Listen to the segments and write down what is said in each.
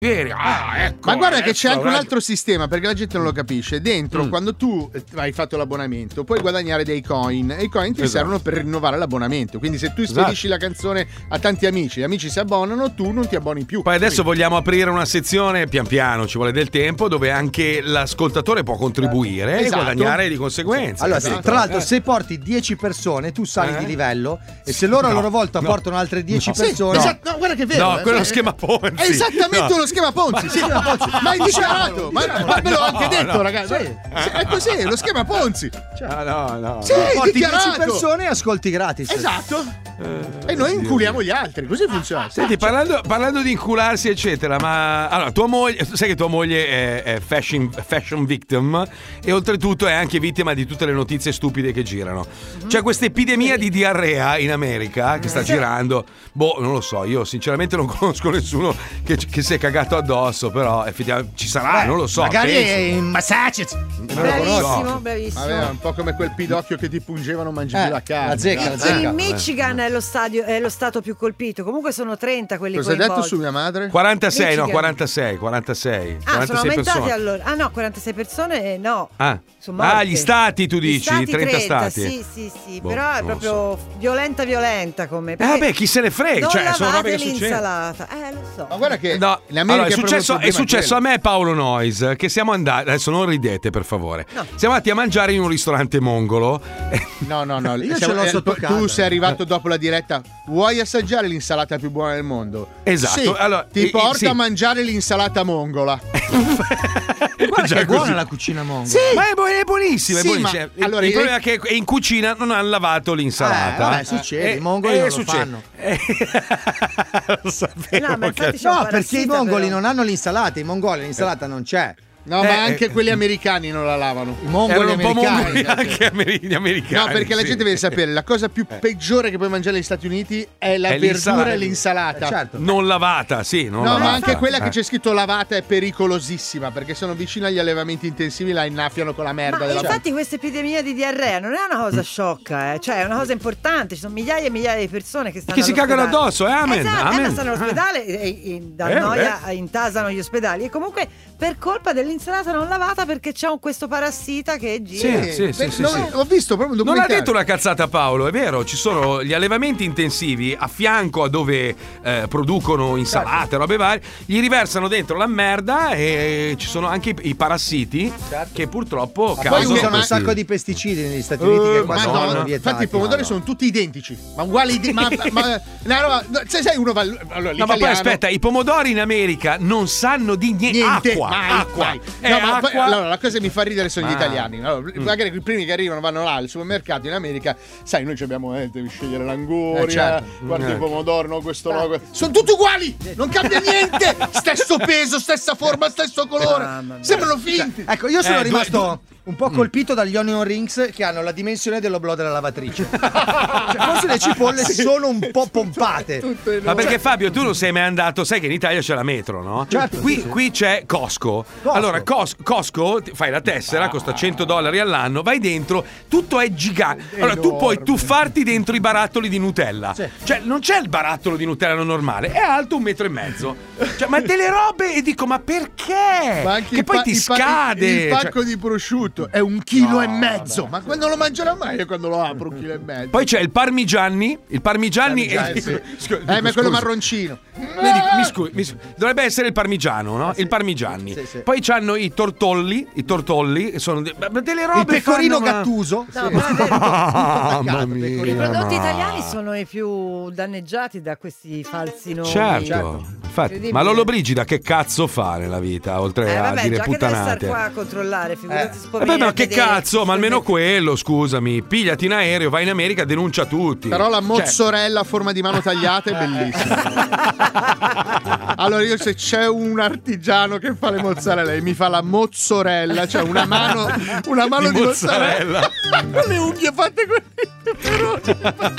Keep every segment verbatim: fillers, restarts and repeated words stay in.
Ieri, ah, ecco, ma guarda che ecco, c'è anche un guarda. altro sistema, perché la gente non lo capisce. Dentro, Mm. quando tu hai fatto l'abbonamento, puoi guadagnare dei coin e i coin ti Esatto. servono per rinnovare l'abbonamento. Quindi se tu Esatto. spedisci la canzone a tanti amici, gli amici si abbonano, tu non ti abboni più. Poi adesso vogliamo aprire una sezione, pian piano, ci vuole del tempo, dove anche l'ascoltatore può contribuire Esatto. e guadagnare di conseguenza. Allora, Esatto. se- tra l'altro, Eh. se porti dieci persone, tu sali Eh? di livello e se loro a No, loro volta no. portano altre dieci No. Sì, persone. esatto, no, guarda che è vero. No, eh. quello è lo schema Ponzi. È esattamente No. uno schema Ponzi. Sì, ma hai dichiarato, ma, ma ve l'ho No, anche detto, no. ragazzi. Sì. Sì, è così, è lo schema Ponzi. Ah, no, no. Sì, Porti dieci dichiarato. persone e ascolti gratis. Esatto. E noi inculiamo gli altri, così funziona. Senti, parlando, parlando di incularsi, eccetera, ma allora tua moglie, sai che tua moglie è, è fashion, fashion victim e oltretutto è anche vittima di tutte le notizie stupide che girano. C'è questa epidemia di diarrea in America che sta girando. Boh, non lo so, io sinceramente non conosco nessuno che, che si è cagato addosso, però effettivamente ci sarà, non lo so. Magari penso. è in Massachusetts. Bravissimo, bravissimo. Vabbè, un po' come quel pidocchio che ti pungevano mangi Eh, più la carne. la zecca, la zecca. Il Michigan è lo, stadio, è lo stato più colpito. Comunque sono trenta quelli Cosa hai coinvolti. detto su mia madre? quarantasei, no, Michigan. quarantasei, quarantasei. Ah, sono quarantasei aumentati persone. allora. Ah no, quarantasei persone eh, no. Ah. Sono morte. Ah, gli stati tu Gli dici, stati trenta trenta, stati. Sì, sì, sì, Boh, però è non lo proprio violenta violenta come. Eh perché vabbè, chi se ne frega, non cioè sono lavate robe che succedono. l'insalata. Eh, lo so. Ma guarda che No, in America allora, è proprio il successo, è problema successo a quello. me e Paolo Noyes che siamo andati, adesso non ridete per favore, No. siamo andati a mangiare in un ristorante mongolo. No, no, no. Io siamo- ce l'ho eh, sotto tu casa. sei arrivato dopo la diretta. Vuoi assaggiare l'insalata più buona del mondo? Esatto, Sì, allora, ti eh, porto sì. a mangiare l'insalata mongola. Guarda Già che è buona così. la cucina mongola. Sì. Ma è, bu- è buonissima, è Sì, buonissima. ma- Il- allora, il io- problema è che in cucina non hanno lavato l'insalata. Eh, vabbè, succede, Eh, i mongoli eh, non lo succede. fanno. Eh, lo sapevo No, ma infatti che- c'è un No, perché i parassita, mongoli però. non hanno l'insalata, i mongoli l'insalata non c'è. No, Eh, ma anche eh. quelli americani non la lavano. I mongoli Erano un po' americani. mongoli anche ameri- gli americani. No, perché la sì. gente deve sapere, la cosa più peggiore che puoi mangiare negli Stati Uniti è la È verdura l'insalata. e l'insalata. Eh, certo. Non lavata, sì. Non No, lavata. ma anche quella che Eh. c'è scritto lavata è pericolosissima, perché sono vicino agli allevamenti intensivi, la innaffiano con la merda Ma della infatti questa epidemia di diarrea non è una cosa sciocca, eh. Cioè è una cosa importante, ci sono migliaia e migliaia di persone che stanno Che si cagano all'ospedale. addosso, eh, amen, Esatto, amen. eh, ma stanno all'ospedale e, e da Eh, noia intasano gli ospedali e comunque per colpa dell'insalata non lavata perché c'è un, questo parassita che gira. Sì, sì, sì, Beh, sì, no, sì. Ho visto proprio un Non ha documentario. detto una cazzata Paolo, è vero, ci sono gli allevamenti intensivi a fianco a dove eh, producono insalate, robe varie, gli riversano dentro la merda e ci sono anche i, i parassiti che purtroppo Poi causano usano un questi- sacco di pesticidi negli Stati Uniti che Eh, qua Madonna, sono vietati. infatti i pomodori sono tutti identici, ma uguali di, ma, ma una roba, no, se sai uno va allora, No, ma poi l'italiano- aspetta, i pomodori in America non sanno di niente. niente, acqua, mai, acqua. mai. È No, ma poi- acqua. allora, la cosa che mi fa ridere sono gli Ah. italiani. Allora, magari i primi che arrivano vanno là al supermercato in America, sai, noi ci abbiamo, eh, devi scegliere l'anguria, Eh, certo. guarda Eh. il pomodoro, no, questo no, que- sono tutti uguali, non cambia niente, stesso peso, stessa forma, stesso colore, Mamma mia. sembrano finti. Ecco, io sono Eh, rimasto un po' colpito dagli onion rings che hanno la dimensione dell'oblò della lavatrice. Cioè, forse le cipolle sono un po' pompate. Ma perché Fabio, tu non sei mai andato, sai che in Italia c'è la metro, no? Certo, Qui, sì, sì. qui c'è Costco. Costco. Allora, Cos- Costco, ti- fai la tessera, costa cento dollari all'anno, vai dentro, tutto è gigante. Allora, tu puoi Enorme. tuffarti dentro i barattoli di Nutella. Sì. Cioè, non c'è il barattolo di Nutella normale, è alto un metro e mezzo. Cioè, ma delle robe e dico, ma perché? Ma anche che il poi pa- ti il pa- scade. il cioè- pacco di prosciutto è un chilo e mezzo, ma quando lo mangerò mai io quando lo apro un chilo e mezzo? Poi c'è il parmigiani, il parmigiani, Parmigiani, e- sì. Scusa, Eh, ma è quello scusa. marroncino. Vedi, mi scusi, mi scusi. Dovrebbe essere il parmigiano, no? Il parmigiani. Sì, sì. Poi c'hanno i tortolli, i tortolli che sono de- ma delle robe Il pecorino fanno, ma- Gattuso. No, però è vero. Mamma I mia. prodotti ma- italiani sono i più danneggiati da questi falsi nomi. Certo, infatti, Incredibile. ma Lollobrigida che cazzo fa nella vita oltre Eh a vabbè, dire già che deve star puttanate? qua a controllare, figurati Eh. spoverire Vabbè, ma a che vedere cazzo, chi ma almeno si quello, scusami, pigliati in aereo, vai in America, denuncia tutti. Però la Cioè, mozzarella a forma di mano tagliata è bellissima. Allora io se c'è un artigiano che fa le mozzarella e mi fa la mozzarella, cioè una mano una mano Di di, mozzarella. mozzarella, con le unghie fatte così.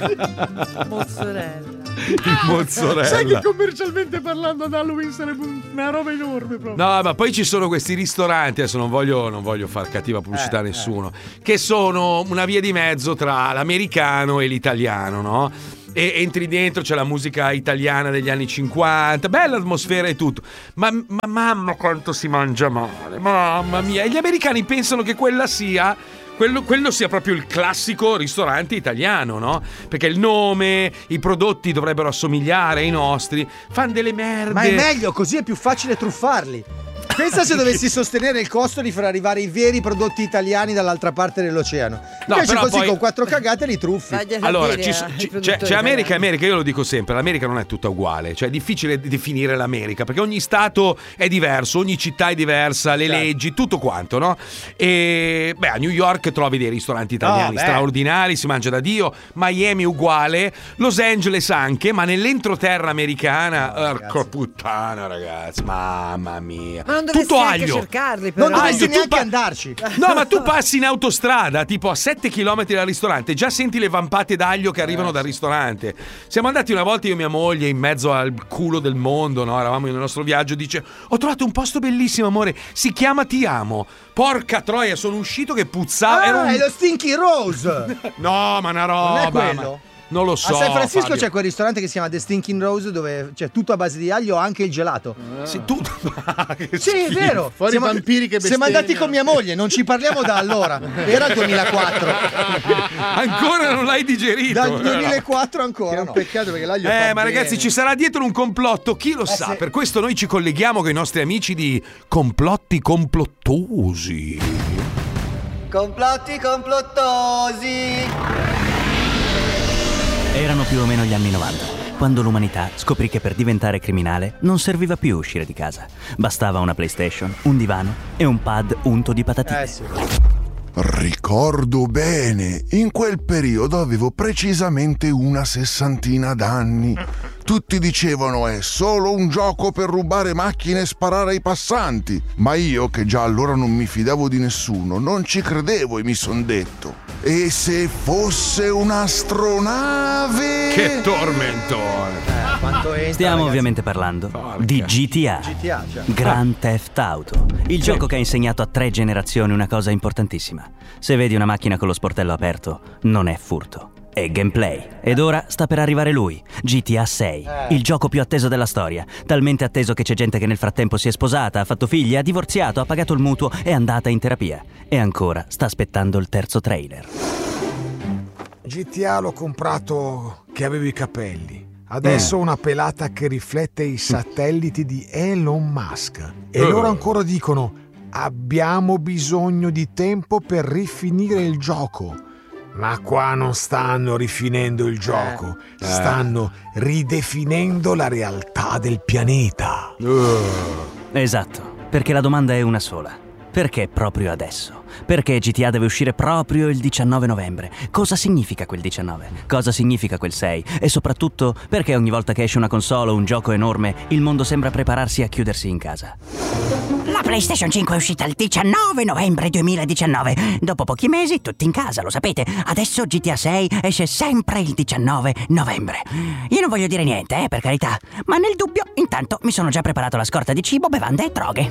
mozzarella. mozzarella. Sai che commercialmente parlando ad Halloween sarebbe un- una roba enorme proprio. No, ma poi ci sono questi ristoranti, adesso non voglio, non voglio far cattiva pubblicità a nessuno, che sono una via di mezzo tra l'americano e l'italiano, no? e entri dentro, c'è la musica italiana degli anni cinquanta, bella atmosfera e tutto, ma, ma mamma quanto si mangia male, mamma mia, e gli americani pensano che quella sia Quello, quello sia proprio il classico ristorante italiano, no? Perché il nome, i prodotti dovrebbero assomigliare ai nostri. Fanno delle merde. Ma è meglio, così è più facile truffarli. Pensa se dovessi sostenere il costo di far arrivare i veri prodotti italiani dall'altra parte dell'oceano. No, Invece però così poi- con quattro cagate li truffi. Vaglielo a Allora, dire ci so- ai ci- produttori c'è, c'è America e italiani. America, io lo dico sempre, l'America non è tutta uguale, cioè è difficile definire l'America, perché ogni stato è diverso, ogni città è diversa, le Certo. leggi, tutto quanto, no? E beh, a New York trovi dei ristoranti italiani Oh, beh. straordinari, si mangia da Dio, Miami uguale, Los Angeles anche, ma nell'entroterra americana, porco puttana ragazzi, mamma mia. Ma non dovresti tutto neanche aglio. cercarli, però. Non dovresti Aglio, tu neanche pa- andarci. No, ma tu passi in autostrada, tipo a sette chilometri dal ristorante, già senti le vampate d'aglio che arrivano dal ristorante. Siamo andati una volta io e mia moglie in mezzo al culo del mondo, no? Eravamo nel nostro viaggio, dice: "Ho trovato un posto bellissimo, amore, si chiama Ti amo". Porca troia, sono uscito che puzzava. Ah, Era un- è lo Stinky Rose. No, ma una roba. Non è ma- quello? Non lo so. A San Francisco Fabio. c'è quel ristorante che si chiama The Stinking Rose, dove c'è tutto a base di aglio, anche il gelato. Sì, tu... Che Sì, è schifo. vero. Fuori Siamo- vampiri che Siamo bestemmiano. andati con mia moglie, non ci parliamo da allora. Era il duemilaquattro. Ancora non l'hai digerito. Dal duemilaquattro Che è ancora. un No. peccato perché l'aglio Eh, fa ma ragazzi, bene. ci sarà dietro un complotto, chi lo sa? sì. Per questo noi ci colleghiamo con i nostri amici di Complotti Complottosi. Complotti complottosi. Erano più o meno gli anni novanta, quando l'umanità scoprì che per diventare criminale non serviva più uscire di casa. Bastava una PlayStation, un divano e un pad unto di patatine. Eh sì. Ricordo bene, in quel periodo avevo precisamente una sessantina d'anni. Tutti dicevano è solo un gioco per rubare macchine e sparare ai passanti, ma io, che già allora non mi fidavo di nessuno, non ci credevo e mi son detto: e se fosse un'astronave? Che tormentone. Eh, quanto entra, Stiamo ragazzi. ovviamente parlando Porca. di G T A, G T A, cioè. Grand Theft Auto, il gioco che ha insegnato a tre generazioni una cosa importantissima. Se vedi una macchina con lo sportello aperto, non è furto, è gameplay. Ed ora sta per arrivare lui, G T A sei, il gioco più atteso della storia. Talmente atteso che c'è gente che nel frattempo si è sposata, ha fatto figli, ha divorziato, ha pagato il mutuo, è andata in terapia. E ancora sta aspettando il terzo trailer. G T A l'ho comprato che avevo i capelli. Adesso ho una pelata che riflette i satelliti di Elon Musk. E Eh. loro ancora dicono: abbiamo bisogno di tempo per rifinire il gioco. Ma qua non stanno rifinendo il gioco, stanno ridefinendo la realtà del pianeta. Esatto, perché la domanda è una sola. Perché proprio adesso? Perché G T A deve uscire proprio il diciannove novembre? Cosa significa quel diciannove? Cosa significa quel sei? E soprattutto, perché ogni volta che esce una console o un gioco enorme, il mondo sembra prepararsi a chiudersi in casa? La PlayStation cinque è uscita il diciannove novembre duemiladiciannove. Dopo pochi mesi, tutti in casa, lo sapete. Adesso G T A sei esce sempre il diciannove novembre. Io non voglio dire niente, eh, per carità. Ma nel dubbio, intanto, mi sono già preparato la scorta di cibo, bevande e droghe.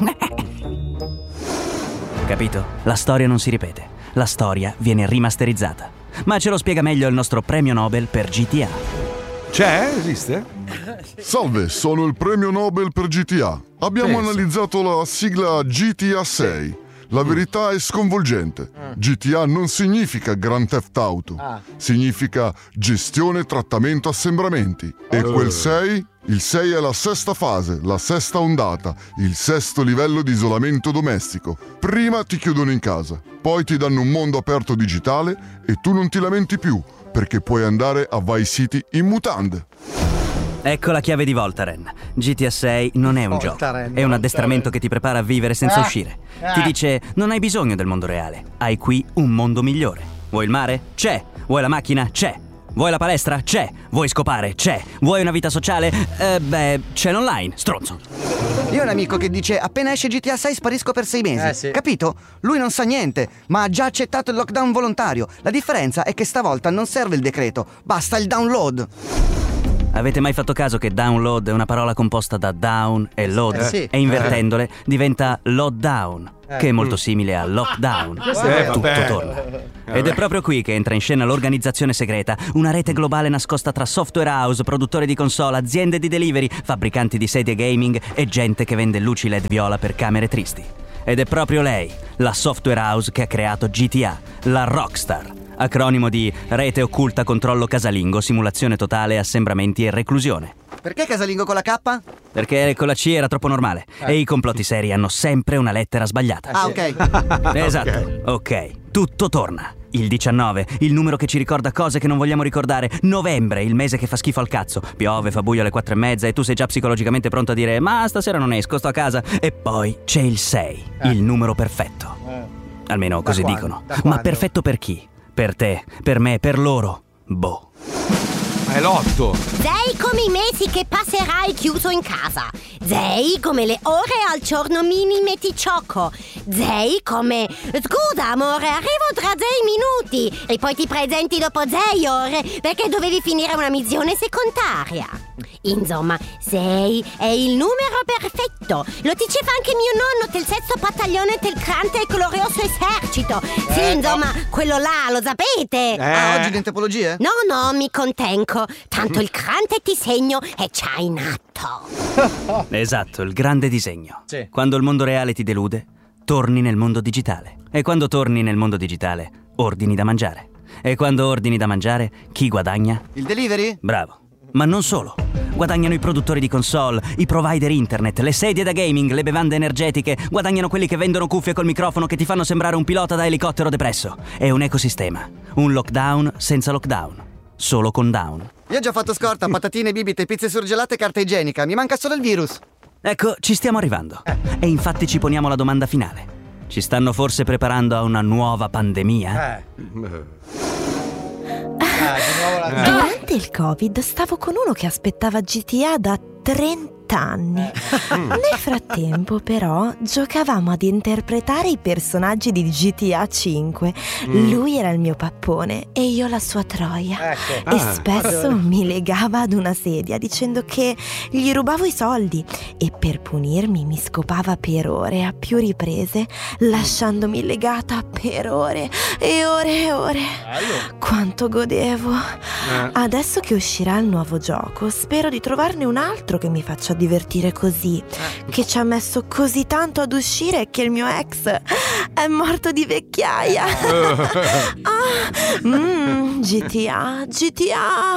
Capito? La storia non si ripete. La storia viene rimasterizzata. Ma ce lo spiega meglio il nostro premio Nobel per G T A. C'è? Esiste? Salve, sono il premio Nobel per G T A. Abbiamo Penso. analizzato la sigla G T A sei. La verità è sconvolgente. G T A non significa Grand Theft Auto. Significa gestione, trattamento, assembramenti. E quel sei? Il sei è la sesta fase, la sesta ondata, il sesto livello di isolamento domestico. Prima ti chiudono in casa, poi ti danno un mondo aperto digitale e tu non ti lamenti più, perché puoi andare a Vice City in mutande. Ecco la chiave di volta, Ren. G T A sei non è un Volta, gioco, Ren, è un volta, addestramento Ren. che ti prepara a vivere senza Ah. uscire. Ah. Ti dice: non hai bisogno del mondo reale, hai qui un mondo migliore. Vuoi il mare? C'è. Vuoi la macchina? C'è. Vuoi la palestra? C'è. Vuoi scopare? C'è. Vuoi una vita sociale? Eh, beh, c'è l'online, stronzo. Io ho un amico che dice: appena esce G T A sei sparisco per sei mesi. Eh, sì. Capito? Lui non sa niente, ma ha già accettato il lockdown volontario. La differenza è che stavolta non serve il decreto, basta il download. Avete mai fatto caso che download è una parola composta da down e load? Eh, sì. E invertendole diventa load down, Eh. che è molto simile a lockdown. Eh, Tutto vabbè. torna. Ed è proprio qui che entra in scena l'organizzazione segreta, una rete globale nascosta tra software house, produttori di console, aziende di delivery, fabbricanti di sedie gaming e gente che vende luci L E D viola per camere tristi. Ed è proprio lei, la software house che ha creato G T A, la Rockstar, acronimo di Rete Occulta Controllo Casalingo, Simulazione Totale, Assembramenti e Reclusione. Perché casalingo con la K? Perché con la C era troppo normale e i complotti seri hanno sempre una lettera sbagliata. Ah, ok. Esatto, ok, tutto torna. Il diciannove, il numero che ci ricorda cose che non vogliamo ricordare. Novembre, il mese che fa schifo al cazzo. Piove, fa buio alle quattro e mezza e tu sei già psicologicamente pronto a dire ma stasera non esco, sto a casa. E poi c'è il sei, Eh. il numero perfetto. Eh. Almeno così quando? dicono. Da Ma quando? perfetto per chi? Per te, per me, per loro. Boh. Ma è l'otto. Sei come i mesi che passerai chiuso in casa. Sei come le ore al giorno minime di gioco. Sei come... Scusa amore, arrivo tra sei minuti. E poi ti presenti dopo sei ore perché dovevi finire una missione secondaria. Insomma, sei è il numero perfetto. Lo diceva anche mio nonno del sesto battaglione del grande e glorioso esercito. Sì, Eh, insomma, quello là, lo sapete? Eh. Ah, oggi di antropologie? No, no, mi contengo. Tanto il grande disegno è già in atto. Esatto, il grande disegno. Sì. Quando il mondo reale ti delude, torni nel mondo digitale. E quando torni nel mondo digitale, ordini da mangiare. E quando ordini da mangiare, chi guadagna? Il delivery? Bravo. Ma non solo. Guadagnano i produttori di console, i provider internet, le sedie da gaming, le bevande energetiche. Guadagnano quelli che vendono cuffie col microfono che ti fanno sembrare un pilota da elicottero depresso. È un ecosistema. Un lockdown senza lockdown. Solo con down. Io ho già fatto scorta, patatine, bibite, pizze surgelate e carta igienica. Mi manca solo il virus. Ecco, ci stiamo arrivando. E infatti ci poniamo la domanda finale. Ci stanno forse preparando a una nuova pandemia? Eh. Ah, di nuovo la... Durante il Covid stavo con uno che aspettava G T A da trenta anni. Nel frattempo, però, giocavamo ad interpretare i personaggi di G T A cinque. Lui era il mio pappone e io la sua troia. Ecco. E Ah. spesso mi legava ad una sedia dicendo che gli rubavo i soldi e per punirmi mi scopava per ore a più riprese, lasciandomi legata per ore e ore e ore. Quanto godevo. Adesso che uscirà il nuovo gioco, spero di trovarne un altro che mi faccia divertire così, che ci ha messo così tanto ad uscire che il mio ex è morto di vecchiaia. Ah, mm, G T A, G T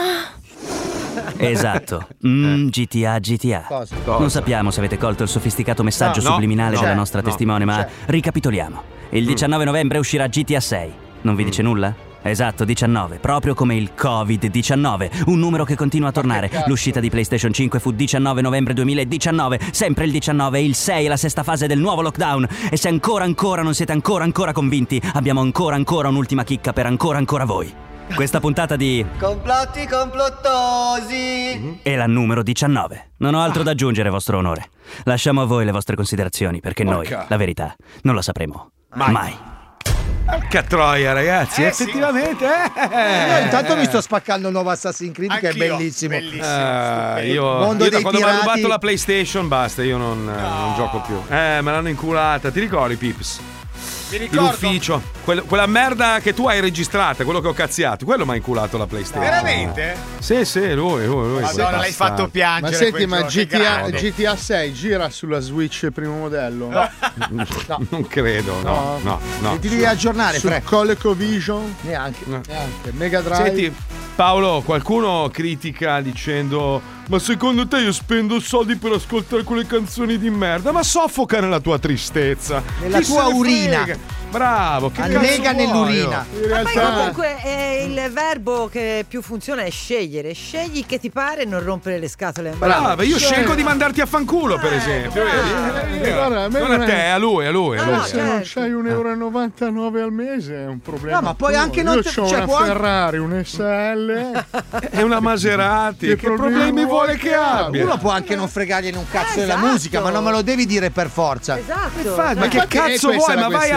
A. Esatto. Mm, G T A, G T A. Cosa? Non sappiamo se avete colto il sofisticato messaggio No, no, subliminale no, della c'è, nostra no, testimone, ma c'è. ricapitoliamo. Il diciannove novembre uscirà G T A sei. Non vi dice nulla? Esatto, diciannove, proprio come il covid diciannove, un numero che continua a tornare. L'uscita di PlayStation cinque fu diciannove novembre duemiladiciannove, sempre il diciannove, il sei è la sesta fase del nuovo lockdown. E se ancora ancora non siete ancora ancora convinti, abbiamo ancora ancora un'ultima chicca per ancora ancora voi. Questa puntata di Complotti complottosi. è la numero diciannove. Non ho altro da aggiungere, vostro onore. Lasciamo a voi le vostre considerazioni, perché noi, Porca. la verità, non la sapremo mai. mai. Porca troia, ragazzi, effettivamente. eh. Io intanto mi sto spaccando il nuovo Assassin's Creed che è Anch'io, bellissimo. bellissimo. Eh, io, Mondo io da dei quando mi hanno pirati. rubato la PlayStation basta, io non, eh, non gioco più. Eh, me l'hanno inculata, ti ricordi, Pips? Mi ricordo. L'ufficio, Quel- quella merda che tu hai registrata, quello che ho cazziato, quello mi ha inculato la PlayStation. Veramente? Sì, sì, lui, lui, lui. Madonna, l'hai fatto Ma piangere. senti, quel ma giorno, che G T A, grande. G T A sei gira sulla Switch primo modello? No. Non credo, no, no, no. E ti devi aggiornare, Su Fre. ColecoVision? Neanche, No. neanche. Mega Drive? Senti, Paolo, qualcuno critica dicendo: ma secondo te io spendo soldi per ascoltare quelle canzoni di merda? Ma soffoca nella tua tristezza, Nella Chi tua se ne urina. frega? Bravo, che Annega cazzo vuoi? nell'urina. In Ma poi realtà comunque eh, il verbo che più funziona è scegliere. Scegli che ti pare e non rompere le scatole. Brava, io Cioè- scelgo di mandarti a fanculo, per Eh, esempio. bravo. vedi? Eh, guarda, a me non non a è- te, è a lui, a lui. a No, lui. no, se non certo. c'hai un euro e novantanove al mese è un problema. No, ma poi tuo. anche non Io te- ho cioè, una può anche- Ferrari, un S L. È una Maserati. Che Che, problemi vuole che abbia? Uno può anche non fregargliene un cazzo Eh, della esatto. musica, ma non me lo devi dire per forza. Esatto. Infatti, ma che Infatti è cazzo questa vuoi? la Ma vai a questione. fare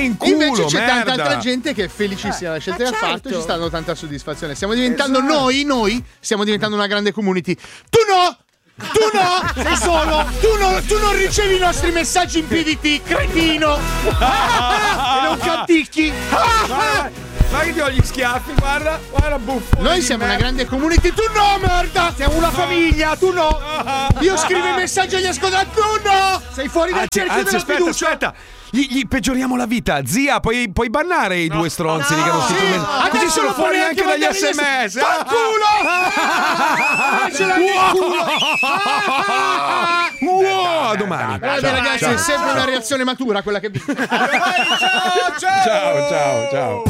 in culo, Invece c'è merda. tanta altra gente che è felicissima della scelta ma che ha fatto e certo. ci sta dando tanta soddisfazione. Stiamo diventando Esatto. noi, noi stiamo diventando una grande community. Tu no! Tu no! Sei solo! Tu, no, tu non ricevi i nostri messaggi in P V T, cretino! E non canticchi! Ma che ti ho gli schiaffi, guarda, guarda buffo. Noi siamo una grande community, tu no, merda! Siamo una famiglia, tu no! Io scrivo i messaggi agli ascoltatori, tu no! Sei fuori dal Anzi, cerchio anzi della aspetta, fiducia! aspetta. Gli, gli peggioriamo la vita. Zia, puoi, puoi bannare i due stronzi lì che non si Sì, tormentano. Così adesso sono lo fuori puoi anche anche dagli mandare gli S M S. Fa culo! Ce l'hai nel culo! Wow, a domani. Vabbè, ragazzi, ciao. è sempre una reazione matura quella che vi. Ciao, ciao, ciao.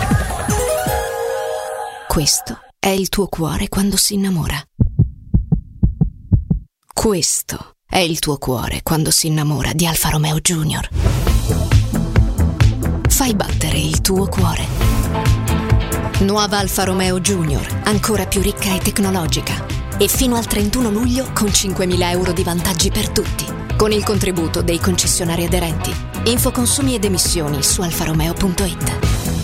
Questo è il tuo cuore quando si innamora. Questo è il tuo cuore quando si innamora di Alfa Romeo Junior. Fai battere il tuo cuore. Nuova Alfa Romeo Junior, ancora più ricca e tecnologica. E fino al trentuno luglio con cinquemila euro di vantaggi per tutti. Con il contributo dei concessionari aderenti. Info consumi ed emissioni su alfaromeo punto it.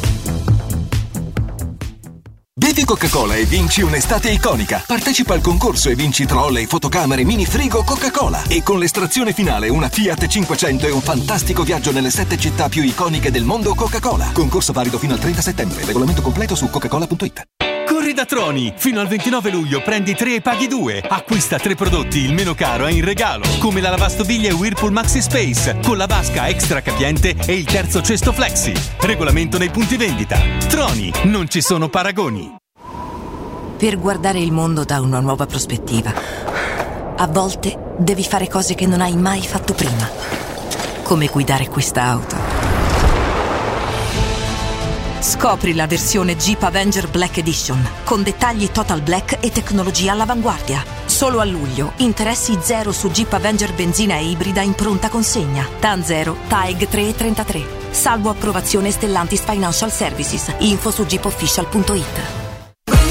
Bevi Coca-Cola e vinci un'estate iconica. Partecipa al concorso e vinci trolley, fotocamere, mini frigo Coca-Cola. E con l'estrazione finale una Fiat cinquecento e un fantastico viaggio nelle sette città più iconiche del mondo Coca-Cola. Concorso valido fino al trenta settembre. Regolamento completo su coca-cola punto it. Corri da Troni! Fino al ventinove luglio prendi tre e paghi due. Acquista tre prodotti, il meno caro è in regalo. Come la lavastoviglie Whirlpool Maxi Space, con la vasca extra capiente e il terzo cesto Flexi. Regolamento nei punti vendita. Troni, non ci sono paragoni. Per guardare il mondo da una nuova prospettiva, a volte devi fare cose che non hai mai fatto prima. Come guidare questa auto. Scopri la versione Jeep Avenger Black Edition, con dettagli total black e tecnologia all'avanguardia. Solo a luglio, interessi zero su Jeep Avenger benzina e ibrida in pronta consegna. T A N zero, T A E G tre e trentatré. Salvo approvazione Stellantis Financial Services. Info su jeep official punto it.